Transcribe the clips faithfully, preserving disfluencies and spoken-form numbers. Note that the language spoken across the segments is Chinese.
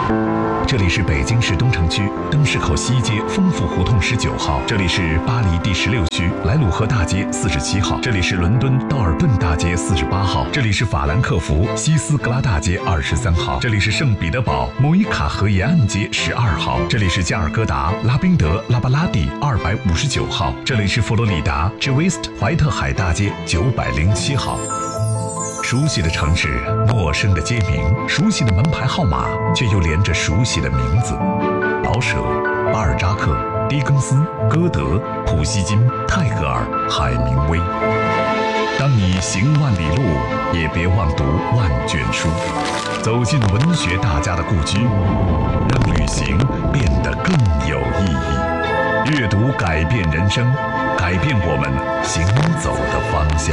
这里是北京市东城区灯市口西街丰富胡同十九号，这里是巴黎第十六区莱鲁河大街四十七号，这里是伦敦道尔顿大街四十八号，这里是法兰克福西斯格拉大街二十三号，这里是圣彼得堡莫伊卡河沿岸街十二号，这里是加尔各答拉宾德拉巴拉蒂二百五十九号，这里是佛罗里达 Gewest 怀特海大街九百零七号。熟悉的城市，陌生的街名，熟悉的门牌号码，却又连着熟悉的名字：老舍、巴尔扎克、狄更斯、歌德、普希金、泰戈尔、海明威。当你行万里路，也别忘读万卷书，走进文学大家的故居，让旅行变得更有意义。阅读改变人生，改变我们行走的方向。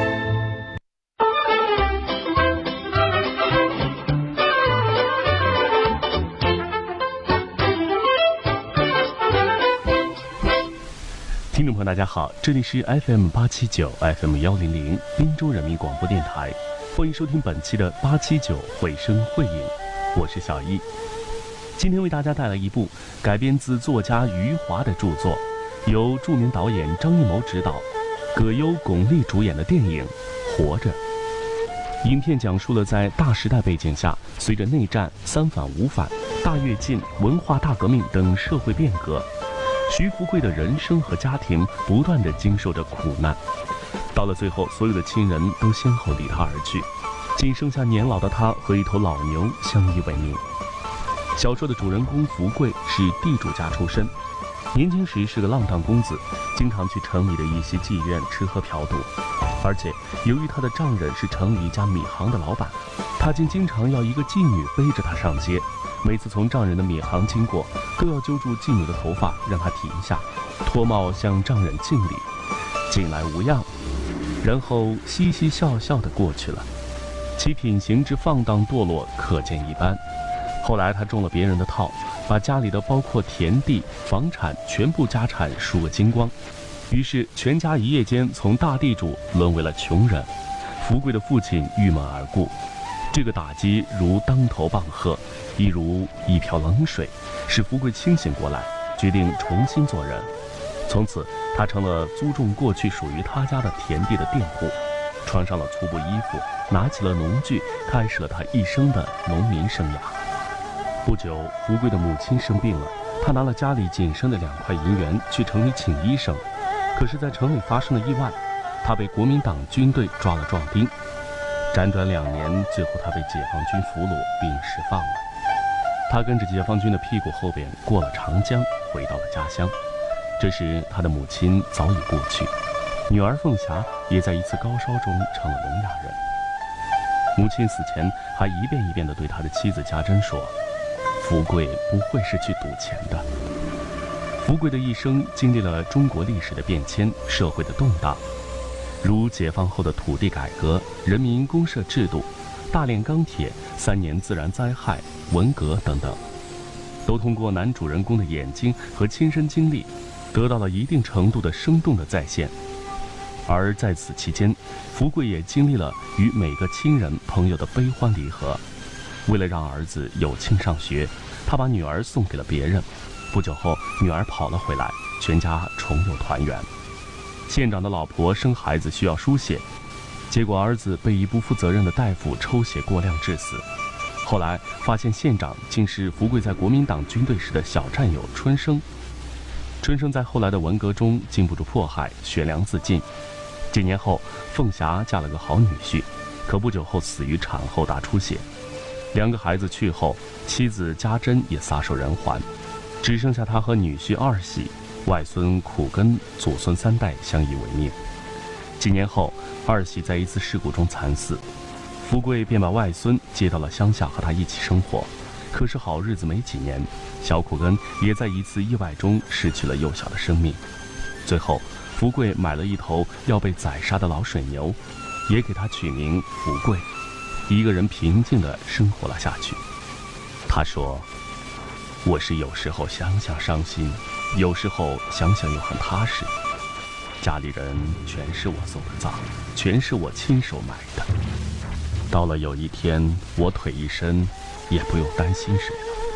听众朋友大家好，这里是 F M 八七九 F M 幺零零滨州人民广播电台，欢迎收听本期的八七九绘声绘影，我是小易。今天为大家带来一部改编自作家余华的著作，由著名导演张艺谋执导，葛优、巩俐主演的电影《活着》。影片讲述了在大时代背景下，随着内战、三反五反、大跃进、文化大革命等社会变革，徐福贵的人生和家庭不断地经受着苦难，到了最后，所有的亲人都先后离他而去，仅剩下年老的他和一头老牛相依为命。小说的主人公福贵是地主家出身，年轻时是个浪荡公子，经常去城里的一些妓院吃喝嫖赌，而且由于他的丈人是城里一家米行的老板，他竟经常要一个妓女背着他上街，每次从丈人的米行经过，都要揪住妓女的头发让她停下，脱帽向丈人敬礼，进来无恙，然后嘻嘻笑笑地过去了。其品行之放荡堕落可见一斑。后来他中了别人的套，把家里的包括田地、房产全部家产输个精光，于是全家一夜间从大地主沦为了穷人。福贵的父亲郁闷而故，这个打击如当头棒喝，亦如一瓢冷水，使福贵清醒过来，决定重新做人。从此他成了租种过去属于他家的田地的佃户，穿上了粗布衣服，拿起了农具，开始了他一生的农民生涯。不久，福贵的母亲生病了，他拿了家里仅剩的两块银元去城里请医生，可是在城里发生了意外，他被国民党军队抓了壮丁，辗转两年，最后他被解放军俘虏并释放了。他跟着解放军的屁股后边过了长江，回到了家乡。这时他的母亲早已故去，女儿凤霞也在一次高烧中成了聋哑人。母亲死前还一遍一遍地对他的妻子家珍说，福贵不会是去赌钱的。福贵的一生经历了中国历史的变迁，社会的动荡，如解放后的土地改革、人民公社制度、大炼钢铁、三年自然灾害、文革等等，都通过男主人公的眼睛和亲身经历，得到了一定程度的生动的再现。而在此期间，福贵也经历了与每个亲人朋友的悲欢离合。为了让儿子有庆上学，他把女儿送给了别人。不久后，女儿跑了回来，全家重又团圆。县长的老婆生孩子需要输血，结果儿子被一不负责任的大夫抽血过量致死。后来发现县长竟是福贵在国民党军队时的小战友春生。春生在后来的文革中经不住迫害，悬梁自尽。几年后，凤霞嫁了个好女婿，可不久后死于产后大出血。两个孩子去后，妻子家珍也撒手人寰，只剩下他和女婿二喜，外孙苦根，祖孙三代相依为命。几年后，二喜在一次事故中惨死，福贵便把外孙接到了乡下和他一起生活。可是好日子没几年，小苦根也在一次意外中失去了幼小的生命。最后，福贵买了一头要被宰杀的老水牛，也给他取名福贵，一个人平静地生活了下去。他说，我是有时候想想伤心，有时候想想又很踏实。家里人全是我送的葬，全是我亲手埋的。到了有一天我腿一伸，也不用担心谁了。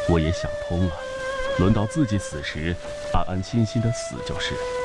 我也想通了，轮到自己死时，安安心心的死就是。